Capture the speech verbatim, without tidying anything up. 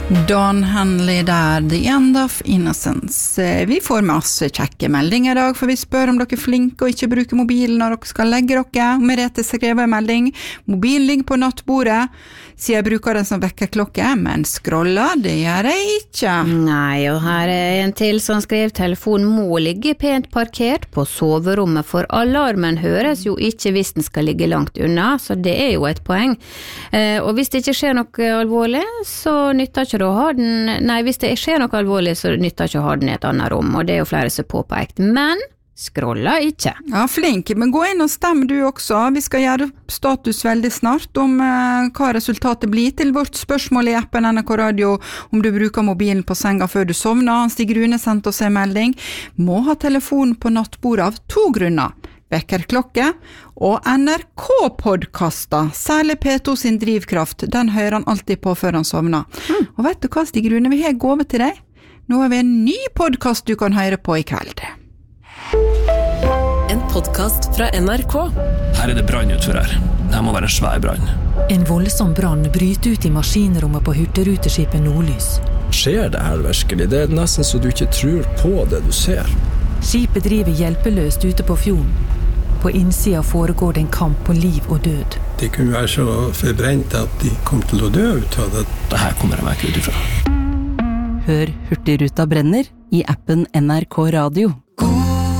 Don Henley der, The End of Innocence. Vi får masse kjekke meldinger I dag, for vi spør om dere er flinke og ikke bruker mobilen når dere skal legge dere. Merete skrev en melding. Mobilen ligger på nattbordet, sier jeg bruker den som vekkerklokke, men scroller, det gjør jeg ikke. Nei, og her er en til som skrev, telefonen må ligge pent parkert på soverommet, for alarmen høres jo ikke hvis den skal ligge langt unna, så det er jo et poeng. Eh, og hvis det ikke skjer noe alvorlig, så nytter ikke å ha den, nei, hvis det skjer noe alvorlig, så nytter ikke å ha den I et annet rom, og det er jo flere som påpekt, men scrolla ikke. Ja, flink, men gå inn og stem du også. Vi skal gjøre status veldig snart om eh, hva resultatet blir til vårt spørsmål I appen N R K Radio, om du bruker mobilen på senga før du sovner. Stig Rune sendte oss en melding. Må ha telefonen på nattbordet av to grunner. Vekkerklokke og N R K-podcaster, særlig P to sin drivkraft, den hører han alltid på før han sovner. Mm. Og vet du hva, Stig Rune, vi har gave til deg. Nå har vi en ny podcast du kan høre på I kveld. En podcast fra N R K. Her er det brann utfor her. Det må være en svær brann. En voldsom brann bryter ut I maskinrommet på hurtigruteskipet Nordlys. Skjer det her virkelig? Det er nesten så du ikke tror på det du ser. Skipet driver hjelpeløst ute på fjorden. På innsida foregår det en kamp på liv og død. Det kunne være så forbrent at de kom til å dø ut av det. Det her kommer jeg meg ikke ut ifra. Hør Hurtigruta brenner I appen N R K Radio.